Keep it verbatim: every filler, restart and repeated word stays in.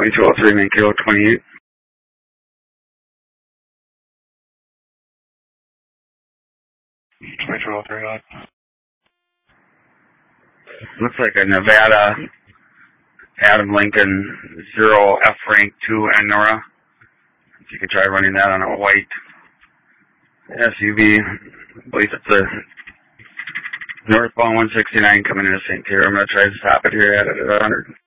twenty-two oh three, main kilo twenty-eight. twenty-two oh three, looks like a Nevada Adam Lincoln zero F rank two Nora. If you could try running that on a white S U V. I believe it's a northbound one sixty-nine coming into Saint Clair. I'm going to try to stop it here at one hundred.